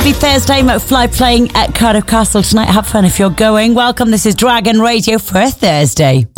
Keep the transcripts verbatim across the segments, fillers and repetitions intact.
Lovely Thursday, McFly playing at Cardiff Castle tonight. Have fun if you're going. Welcome, this is Dragon Radio for a Thursday.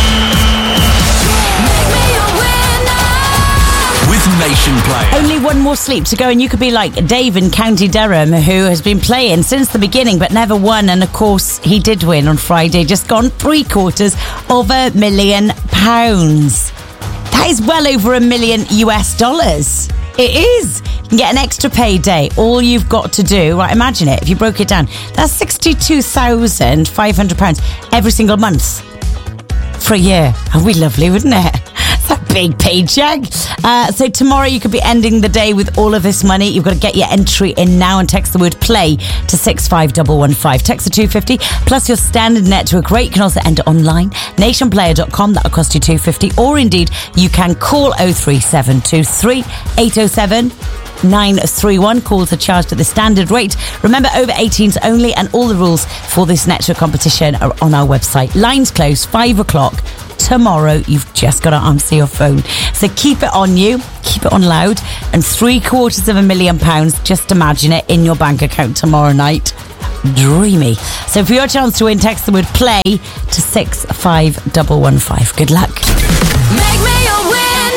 With Nation Player. Only one more sleep to go and you could be like Dave in County Durham, who has been playing since the beginning but never won. And of course, he did win on Friday, just gone three quarters of a million pounds. That is well over a million U S dollars. It is. You can get an extra payday. All you've got to do, right, imagine it, if you broke it down, that's sixty-two thousand five hundred pounds every single month for a year. That'd be lovely, wouldn't it? It's a big paycheck. Uh, so tomorrow you could be ending the day with all of this money. You've got to get your entry in now and text the word play to six five one one five. Text the two fifty plus your standard network rate. You can also enter online, nation player dot com. That'll cost you two fifty. Or indeed, you can call oh three seven two three eight oh seven nine three one. Calls are charged at the standard rate. Remember, over eighteens only, and all the rules for this network competition are on our website. Lines close, five o'clock. Tomorrow, you've just got to answer your phone. So keep it on you, keep it on loud, and three quarters of a million pounds, just imagine it, in your bank account tomorrow night. Dreamy. So for your chance to win, text the word play to six five one one five. Good luck. Make me a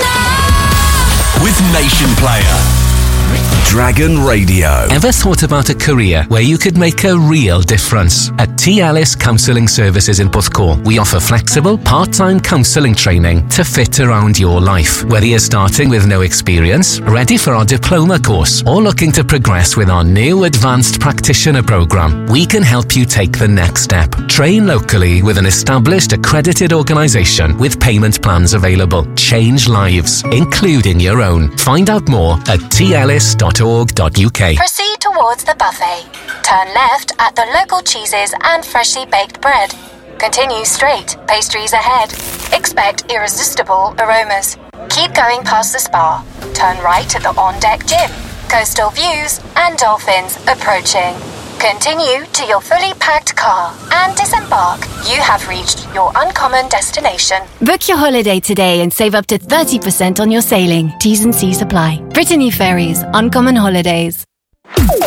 winner with Nation Player. Dragon Radio. Ever thought about a career where you could make a real difference? At T. Ellis Counselling Services in Porthcawl, we offer flexible, part-time counselling training to fit around your life. Whether you're starting with no experience, ready for our diploma course, or looking to progress with our new advanced practitioner program, we can help you take the next step. Train locally with an established accredited organisation with payment plans available. Change lives, including your own. Find out more at t ellis dot org dot u k. Proceed towards the buffet. Turn left at the local cheeses and freshly baked bread. Continue straight, pastries ahead. Expect irresistible aromas. Keep going past the spa. Turn right at the on-deck gym. Coastal views and dolphins approaching. Continue to your fully packed car and disembark. You have reached your uncommon destination. Book your holiday today and save up to thirty percent on your sailing. T's and C's apply. Brittany Ferries, Uncommon Holidays.